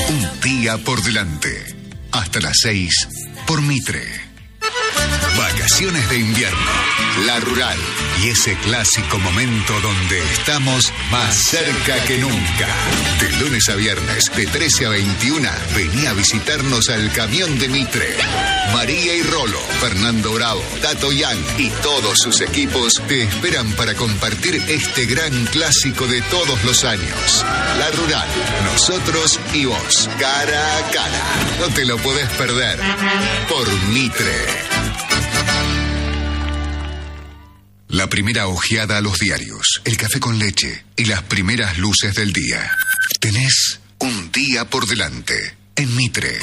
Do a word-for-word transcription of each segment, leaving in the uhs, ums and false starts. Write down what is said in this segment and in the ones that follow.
Un día por delante. Hasta las seis por Mitre. Vacaciones de invierno, La Rural y ese clásico momento donde estamos más cerca que nunca. De lunes a viernes, de trece a veintiuna, vení a visitarnos al camión de Mitre. María y Rolo, Fernando Bravo, Tato Yang y todos sus equipos te esperan para compartir este gran clásico de todos los años. La Rural, nosotros y vos, cara a cara. No te lo podés perder. Por Mitre. La primera ojeada a los diarios, el café con leche y las primeras luces del día. Tenés un día por delante en Mitre.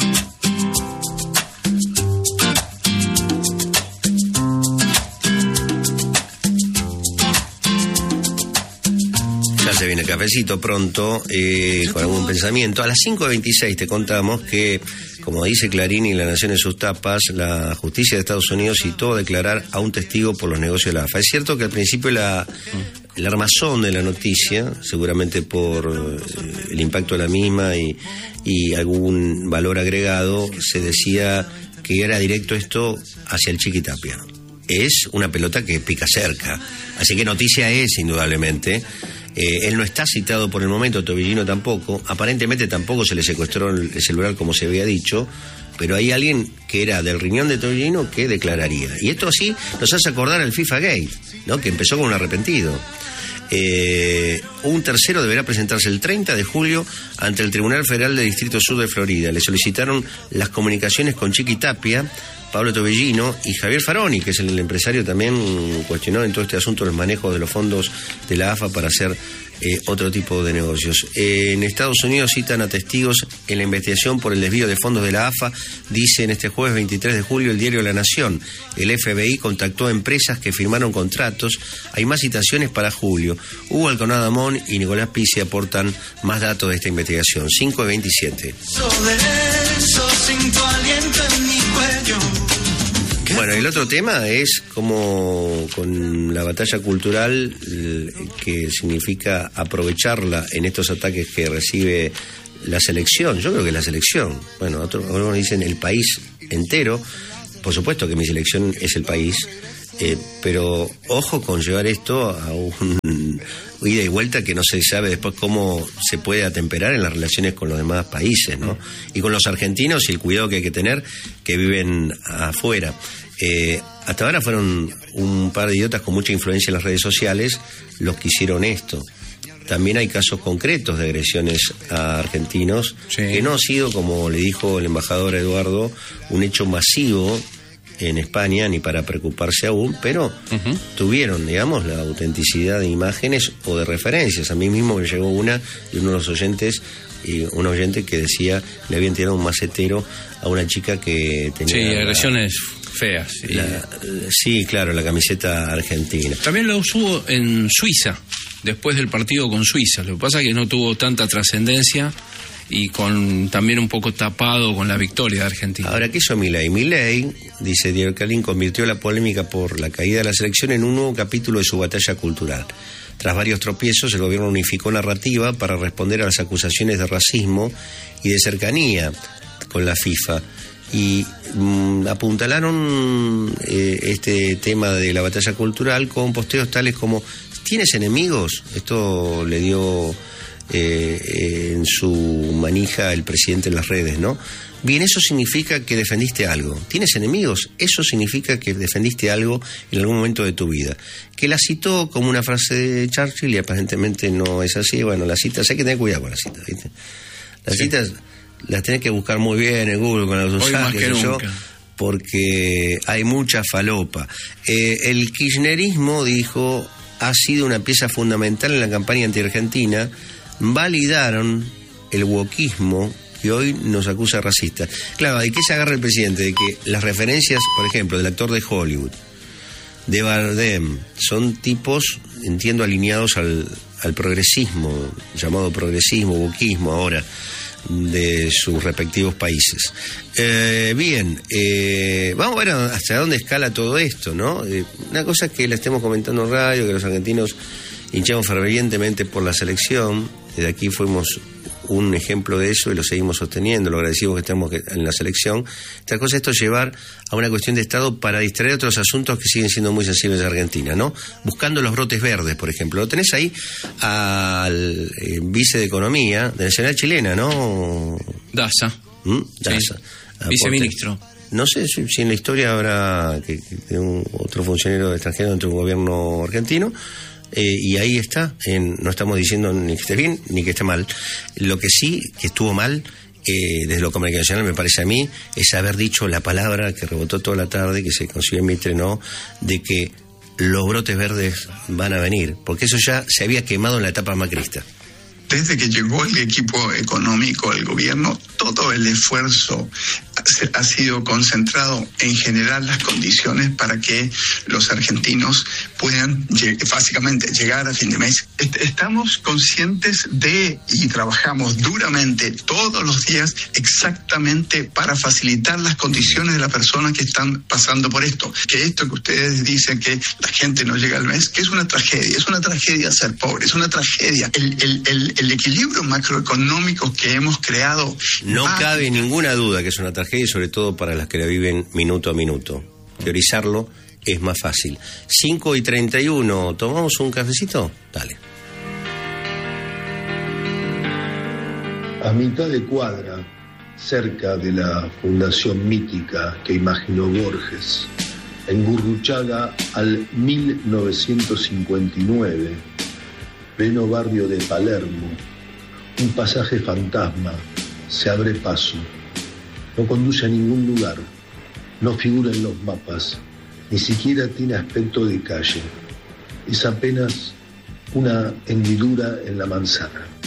Ya se viene el cafecito pronto, eh, con algún pensamiento. A las cinco veintiséis te contamos que, como dice Clarín y La Nación en sus tapas, la justicia de Estados Unidos citó a declarar a un testigo por los negocios de la A F A. Es cierto que al principio la, el armazón de la noticia, seguramente por eh, el impacto de la misma y, y algún valor agregado, se decía que era directo esto hacia el Chiquitapia. Es una pelota que pica cerca, así que noticia es, indudablemente. Eh, él no está citado por el momento, Tobillino tampoco, aparentemente tampoco se le secuestró el celular como se había dicho, pero hay alguien que era del riñón de Tobillino que declararía. Y esto así nos hace acordar al FIFA Gate, ¿no? Que empezó con un arrepentido. Eh, un tercero deberá presentarse el treinta de julio ante el Tribunal Federal del Distrito Sur de Florida. Le solicitaron las comunicaciones con Chiquitapia, Pablo Tobillino y Javier Faroni, que es el empresario también cuestionado en todo este asunto los manejos de los fondos de la A F A para hacer eh, otro tipo de negocios. Eh, en Estados Unidos citan a testigos en la investigación por el desvío de fondos de la A F A, dice en este jueves veintitrés de julio el diario La Nación. El F B I contactó a empresas que firmaron contratos. Hay más citaciones para julio. Hugo Alconadamón y Nicolás Pizzi aportan más datos de esta investigación. cinco de veintisiete. Sobre eso, sin tu aliento en mi cuello. Bueno, el otro tema es como con la batalla cultural, que significa aprovecharla en estos ataques que recibe la selección. Yo creo que la selección, bueno, otros, algunos dicen el país entero. Por supuesto que mi selección es el país, eh, pero ojo con llevar esto a un ida y vuelta que no se sabe después cómo se puede atemperar en las relaciones con los demás países, ¿no? Y con los argentinos y el cuidado que hay que tener que viven afuera. Eh, hasta ahora fueron un par de idiotas con mucha influencia en las redes sociales los que hicieron esto. También hay casos concretos de agresiones a argentinos, sí, que no ha sido, como le dijo el embajador Eduardo, un hecho masivo en España, ni para preocuparse aún, pero uh-huh. tuvieron, digamos, la autenticidad de imágenes o de referencias. A mí mismo me llegó una de uno de los oyentes, y un oyente que decía le habían tirado un macetero a una chica que tenía... Sí, agresiones feas. Sí. La, sí, claro, la camiseta argentina. También lo hubo en Suiza, después del partido con Suiza. Lo que pasa es que no tuvo tanta trascendencia y con también un poco tapado con la victoria de Argentina. Ahora, ¿qué hizo Milei? Milei, dice Diego Calín, convirtió la polémica por la caída de la selección en un nuevo capítulo de su batalla cultural. Tras varios tropiezos, el gobierno unificó narrativa para responder a las acusaciones de racismo y de cercanía con la FIFA. Y mmm, apuntalaron eh, este tema de la batalla cultural con posteos tales como ¿tienes enemigos? Esto le dio eh, en su manija el presidente en las redes, ¿no? Bien, eso significa que defendiste algo. ¿Tienes enemigos? Eso significa que defendiste algo en algún momento de tu vida. Que la citó como una frase de Churchill y aparentemente no es así. Bueno, las citas, hay que tener cuidado con las citas, ¿viste? Las sí. citas las tenés que buscar muy bien en Google con los usuarios, yo, porque hay mucha falopa. Eh, el kirchnerismo, dijo, ha sido una pieza fundamental en la campaña anti-argentina. Validaron el wokismo que hoy nos acusa de racistas. Claro, ¿de qué se agarra el presidente? De que las referencias, por ejemplo, del actor de Hollywood, de Bardem, son tipos, entiendo, alineados al, al progresismo, llamado progresismo, wokismo ahora, de sus respectivos países. Eh, bien, eh, vamos a ver hasta dónde escala todo esto, ¿no? Eh, una cosa es que la estemos comentando en radio, que los argentinos hinchamos fervientemente por la selección, desde aquí fuimos un ejemplo de eso y lo seguimos sosteniendo, lo agradecimos que estemos en la selección. Esta cosa, esto es llevar a una cuestión de Estado para distraer otros asuntos que siguen siendo muy sensibles en Argentina, ¿no? Buscando los brotes verdes, por ejemplo. Lo tenés ahí al eh, vice de Economía de Nacional Chilena, ¿no? Daza. ¿Mm? Daza. Sí. Viceministro. No sé si, si en la historia habrá que, que un, otro funcionario extranjero dentro de un gobierno argentino. Eh, y ahí está, en, no estamos diciendo ni que esté bien ni que esté mal. Lo que sí que estuvo mal, eh, desde lo comunicacional me parece a mí, es haber dicho la palabra que rebotó toda la tarde, que se consiguió en Mitre, ¿no?, de que los brotes verdes van a venir, porque eso ya se había quemado en la etapa macrista. Desde que llegó el equipo económico al gobierno, todo el esfuerzo ha sido concentrado en generar las condiciones para que los argentinos puedan básicamente llegar a fin de mes. Estamos conscientes de y trabajamos duramente todos los días exactamente para facilitar las condiciones de las personas que están pasando por esto. Que esto que ustedes dicen que la gente no llega al mes, que es una tragedia, es una tragedia ser pobre, es una tragedia. El, el, el, el equilibrio macroeconómico que hemos creado... No va... cabe ninguna duda que es una tragedia, y sobre todo para las que la viven minuto a minuto. Teorizarlo es más fácil. cinco y treinta y uno, ¿tomamos un cafecito? Dale. A mitad de cuadra, cerca de la fundación mítica que imaginó Borges, en Gurruchaga al mil novecientos cincuenta y nueve, pleno barrio de Palermo, un pasaje fantasma se abre paso. No conduce a ningún lugar, no figura en los mapas, ni siquiera tiene aspecto de calle. Es apenas una hendidura en la manzana.